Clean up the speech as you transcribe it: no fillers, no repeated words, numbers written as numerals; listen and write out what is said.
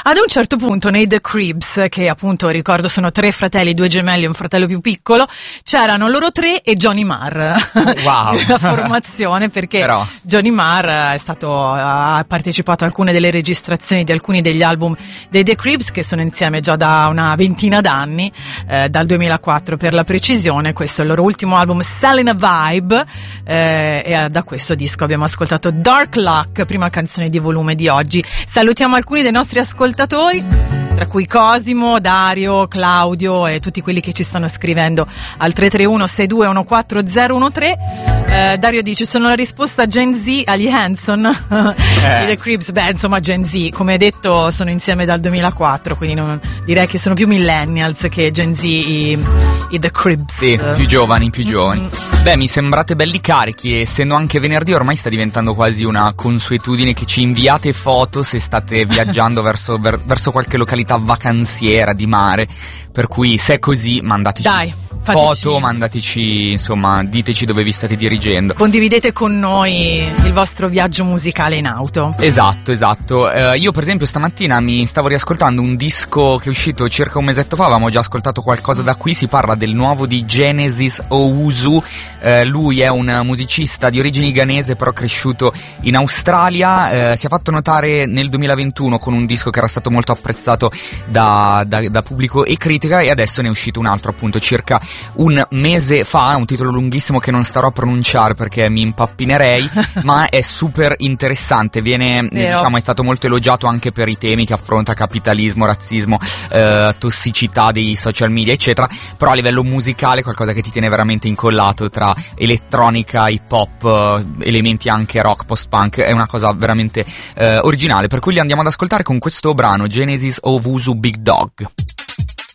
Ad un certo punto nei The Cribs, che appunto ricordo sono 3 fratelli, 2 gemelli e un fratello più piccolo, c'erano loro 3 e Johnny Marr. Wow. La formazione, perché Però Johnny Marr ha partecipato a alcune delle registrazioni di alcuni degli album dei The Cribs, che sono insieme già da una ventina d'anni, dal 2004 per la precisione. Questo è il loro ultimo album, Selling a Vibe, e da questo disco abbiamo ascoltato Dark Luck, prima canzone di volume di oggi. Salutiamo alcuni dei nostri ascoltatori, tra cui Cosimo, Dario, Claudio e tutti quelli che ci stanno scrivendo al 331-6214013. Dario dice: sono la risposta Gen Z agli Hanson. I The Cribs, beh, insomma, Gen Z, come detto, sono insieme dal 2004, quindi direi che sono più millennials che Gen Z i The Cribs. Sì, più giovani. Beh, mi sembrate belli carichi, e essendo anche venerdì ormai sta diventando quasi una consuetudine che ci inviate foto se state viaggiando verso qualche località vacanziera di mare, per cui se è così mandateci foto, mandateci, insomma, diteci dove vi state dirigendo. Condividete con noi il vostro viaggio musicale in auto. Esatto. Io per esempio stamattina mi stavo riascoltando un disco che è uscito circa un mesetto fa, avevamo già ascoltato qualcosa da qui, si parla del nuovo di Genesis Owusu. Lui è un musicista di origini ghanese però cresciuto in Australia, si è fatto notare nel 2021 con un disco che era stato molto apprezzato da pubblico e critica, e adesso ne è uscito un altro appunto circa un mese fa, un titolo lunghissimo che non starò a pronunciare perché mi impappinerei, ma è super interessante, diciamo, è stato molto elogiato anche per i temi che affronta: capitalismo, razzismo, tossicità dei social media eccetera, però a livello musicale qualcosa che ti tiene veramente incollato tra elettronica, hip hop, elementi anche rock, post-punk, è una cosa veramente originale, per cui li andiamo ad ascoltare con questo brano, Genesis Owusu Big Dog.